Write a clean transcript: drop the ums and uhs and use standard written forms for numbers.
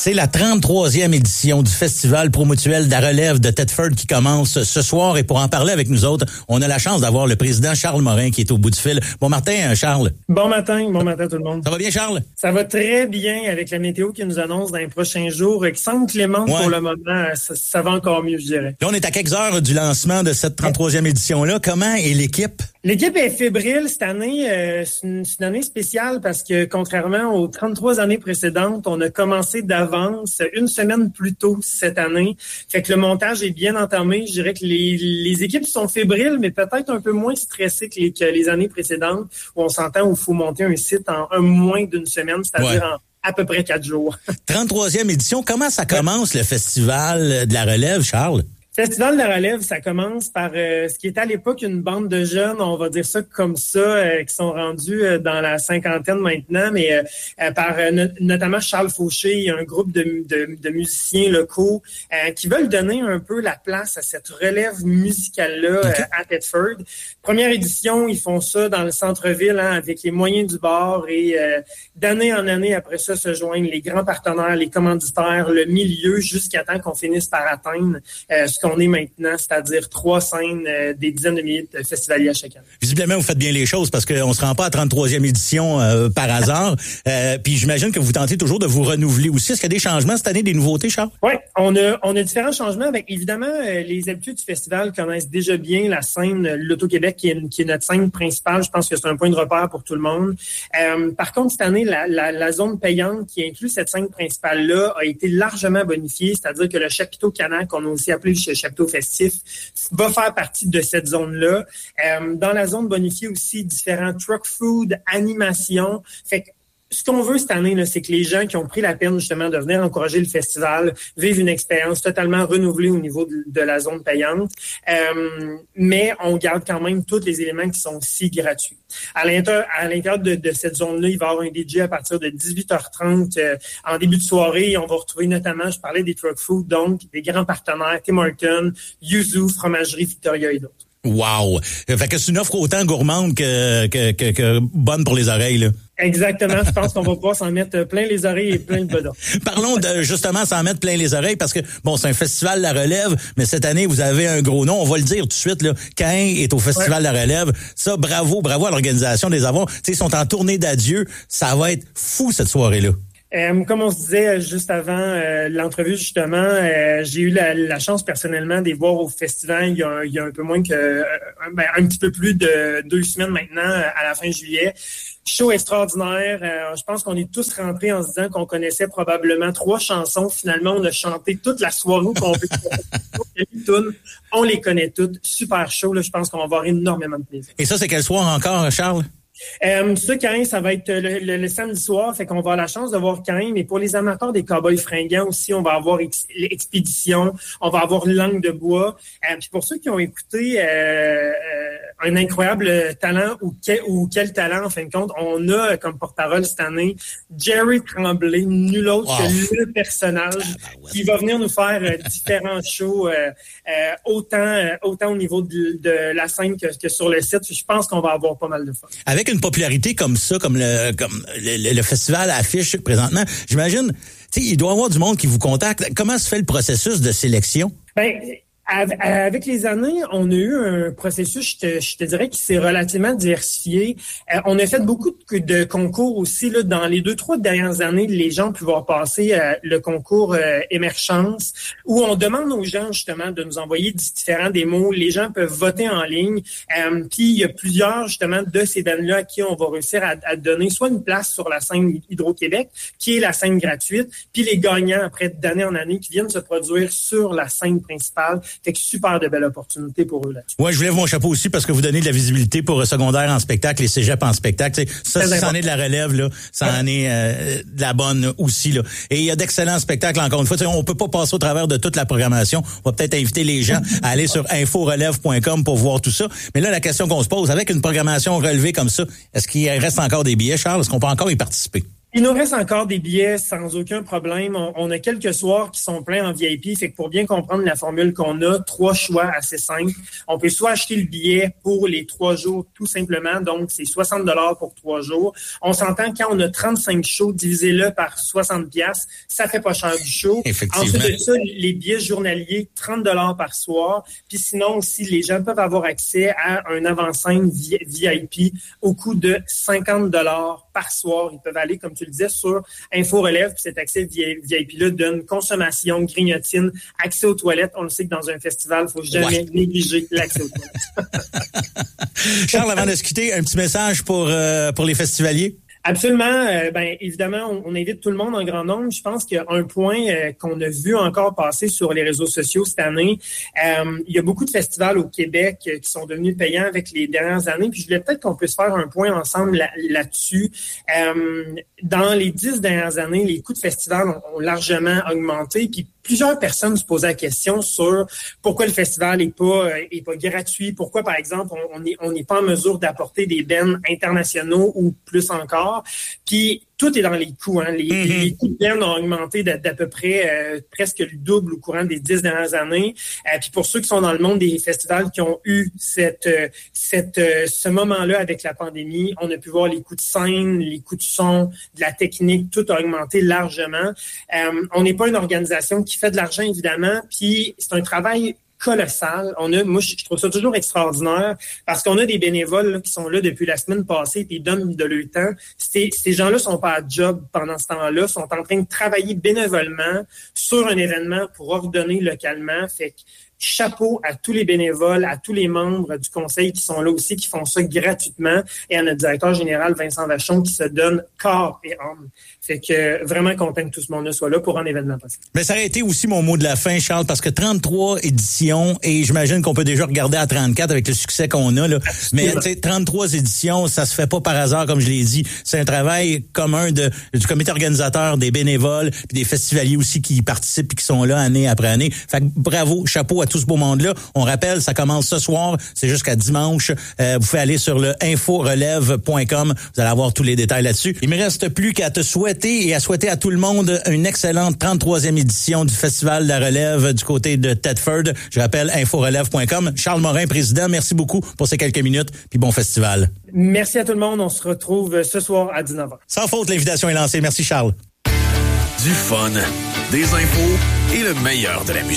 C'est la 33e édition du Festival Promutuel de la Relève de Thetford qui commence ce soir. Et pour en parler avec nous autres, on a la chance d'avoir le président Charles Morin qui est au bout du fil. Bon matin, Charles. Bon matin tout le monde. Ça va bien, Charles? Ça va très bien avec la météo qui nous annonce dans les prochains jours. Qui semble clémente pour le moment. Ça va encore mieux, je dirais. Là, on est à quelques heures du lancement de cette 33e édition-là. Comment est l'équipe? L'équipe est fébrile cette année. C'est une année spéciale parce que contrairement aux 33 années précédentes, on a commencé d'avance une semaine plus tôt cette année. Fait que le montage est bien entamé. Je dirais que les équipes sont fébriles, mais peut-être un peu moins stressées que les années précédentes où on s'entend où il faut monter un site en moins d'une semaine, c'est-à-dire en à peu près 4 jours. 33e édition. Comment ça commence le Festival de la Relève, Charles? Festival de la Relève, ça commence par ce qui était à l'époque une bande de jeunes, on va dire ça comme ça, qui sont rendus dans la cinquantaine maintenant, mais par notamment Charles Fauché et un groupe de musiciens locaux qui veulent donner un peu la place à cette relève musicale-là à Thetford. Première édition, ils font ça dans le centre-ville avec les moyens du bord et d'année en année après ça se joignent les grands partenaires, les commanditaires, le milieu jusqu'à temps qu'on finisse par atteindre ce qu'on est maintenant, c'est-à-dire 3 scènes, des dizaines de milliers de festivaliers à chaque année. Visiblement, vous faites bien les choses parce qu'on se rend pas à 33e édition par hasard. Puis j'imagine que vous tentez toujours de vous renouveler aussi. Est-ce qu'il y a des changements cette année, des nouveautés, Charles? Oui, on a différents changements. Avec, évidemment, les habitués du festival connaissent déjà bien la scène L'Auto-Québec qui est notre scène principale. Je pense que c'est un point de repère pour tout le monde. Par contre, cette année, la zone payante qui inclut cette scène principale-là a été largement bonifiée, c'est-à-dire que le chapiteau Canac, qu'on a aussi appelé le chapiteau festif, va faire partie de cette zone-là. Dans la zone bonifiée aussi, différents truck food, animations. Fait que ce qu'on veut cette année, là, c'est que les gens qui ont pris la peine justement de venir encourager le festival vivent une expérience totalement renouvelée au niveau de la zone payante. Mais on garde quand même tous les éléments qui sont aussi gratuits. À l'intérieur de cette zone-là, il va y avoir un DJ à partir de 18h30 en début de soirée. On va retrouver notamment, je parlais des truck food, donc des grands partenaires, Tim Hortons, Yuzu, Fromagerie Victoria et d'autres. Wow! Fait que c'est une offre autant gourmande que bonne pour les oreilles, là. Exactement. Je pense qu'on va pouvoir s'en mettre plein les oreilles et plein le bedon. Parlons de justement s'en mettre plein les oreilles parce que, bon, c'est un festival de la Relève, mais cette année, vous avez un gros nom. On va le dire tout de suite, là. Caïn est au Festival de la Relève. Ça, bravo à l'organisation des avoir. Tu sais, ils sont en tournée d'adieu. Ça va être fou, cette soirée-là. Comme on se disait juste avant l'entrevue, justement, j'ai eu la chance personnellement de les voir au festival il y a un peu moins que un petit peu plus de 2 semaines maintenant, à la fin juillet. Show extraordinaire. Je pense qu'on est tous rentrés en se disant qu'on connaissait probablement 3 chansons. Finalement, on a chanté toute la soirée qu'on veut. On les connaît toutes. Super show. Là, je pense qu'on va avoir énormément de plaisir. Et ça, c'est quel soir encore, Charles? Ça, Caïn, ça va être le samedi soir, fait qu'on va avoir la chance de voir Caïn, mais pour les amateurs des cowboys fringants aussi, on va avoir l'expédition, on va avoir Langue de bois. Puis pour ceux qui ont écouté un incroyable talent ou quel talent, en fin de compte, on a comme porte-parole cette année Jerry Tremblay, nul autre que le personnage qui va venir nous faire différents shows, autant au niveau de la scène que sur le site. Je pense qu'on va avoir pas mal de fun. Avec une popularité comme ça, comme le festival affiche présentement, j'imagine, tu sais, il doit y avoir du monde qui vous contacte. Comment se fait le processus de sélection? Avec les années, on a eu un processus, je te dirais, qui s'est relativement diversifié. On a fait beaucoup de concours aussi là dans les 2-3 dernières années. Les gens ont pu voir passer le concours Émergence, où on demande aux gens justement de nous envoyer différents démos. Les gens peuvent voter en ligne. Puis il y a plusieurs justement de ces bandes-là à qui on va réussir à donner soit une place sur la scène Hydro-Québec, qui est la scène gratuite, puis les gagnants après d'année en année qui viennent se produire sur la scène principale. Fait que super de belles opportunités pour eux là-dessus. Ouais, je lève mon chapeau aussi parce que vous donnez de la visibilité pour secondaire en spectacle, les cégeps en spectacle. Ça, si ça en est de la relève, là, ça en est de la bonne aussi. Là. Et il y a d'excellents spectacles, encore une fois. On peut pas passer au travers de toute la programmation. On va peut-être inviter les gens à aller sur inforelève.com pour voir tout ça. Mais là, la question qu'on se pose, avec une programmation relevée comme ça, est-ce qu'il reste encore des billets, Charles? Est-ce qu'on peut encore y participer? Il nous reste encore des billets sans aucun problème. On a quelques soirs qui sont pleins en VIP. Fait que pour bien comprendre la formule qu'on a, 3 choix assez simples. On peut soit acheter le billet pour les 3 jours tout simplement. Donc, c'est 60 $ pour 3 jours. On s'entend quand on a 35 shows, divisez-le par 60$, ça fait pas cher du show. Effectivement. Ensuite de ça, les billets journaliers, 30 $ par soir. Puis sinon aussi, les gens peuvent avoir accès à un avant-scène VIP au coût de 50 $ par soir. Ils peuvent aller, comme tu le disais, sur Info Relève. Puis cet accès VIP-là donne consommation, grignotine, accès aux toilettes. On le sait que dans un festival, il faut jamais négliger l'accès aux toilettes. Charles, avant de se quitter, un petit message pour les festivaliers? Absolument. Évidemment, on invite tout le monde en grand nombre. Je pense qu'il y a un point qu'on a vu encore passer sur les réseaux sociaux cette année. Il y a beaucoup de festivals au Québec qui sont devenus payants avec les dernières années. Puis je voulais peut-être qu'on puisse faire un point ensemble là-dessus. Dans les 10 dernières années, les coûts de festivals ont largement augmenté. Puis plusieurs personnes se posaient la question sur pourquoi le festival est pas gratuit, pourquoi, par exemple, on n'est pas en mesure d'apporter des bands internationaux ou plus encore. Puis tout est dans les coûts. Hein. Les coûts de bands ont augmenté d'à peu près presque le double au courant des 10 dernières années. Puis pour ceux qui sont dans le monde des festivals qui ont eu ce moment-là avec la pandémie, on a pu voir les coûts de scène, les coûts de son, de la technique, tout a augmenté largement. On n'est pas une organisation qui fait de l'argent, évidemment, puis c'est un travail colossal. Moi, je trouve ça toujours extraordinaire parce qu'on a des bénévoles là, qui sont là depuis la semaine passée puis ils donnent de leur temps. Ces gens-là sont pas à job pendant ce temps-là, sont en train de travailler bénévolement sur un événement pour ordonner localement. Fait que chapeau à tous les bénévoles, à tous les membres du conseil qui sont là aussi, qui font ça gratuitement, et à notre directeur général, Vincent Vachon, qui se donne corps et âme. Fait que vraiment content que tout ce monde-là soit là pour un événement possible. Mais ça aurait été aussi mon mot de la fin, Charles, parce que 33 éditions, et j'imagine qu'on peut déjà regarder à 34 avec le succès qu'on a, là. Mais, tu sais, 33 éditions, ça se fait pas par hasard, comme je l'ai dit. C'est un travail commun du comité organisateur, des bénévoles, puis des festivaliers aussi qui y participent et qui sont là année après année. Fait que bravo, chapeau à tout ce beau monde-là. On rappelle, ça commence ce soir, c'est jusqu'à dimanche. Vous pouvez aller sur le inforelève.com. Vous allez avoir tous les détails là-dessus. Il me reste plus qu'à te souhaiter et à souhaiter à tout le monde une excellente 33e édition du Festival de la Relève du côté de Thetford. Je rappelle inforelève.com. Charles Morin, président, merci beaucoup pour ces quelques minutes, puis bon festival. Merci à tout le monde. On se retrouve ce soir à 19h. Sans faute, l'invitation est lancée. Merci, Charles. Du fun, des infos et le meilleur de la musique.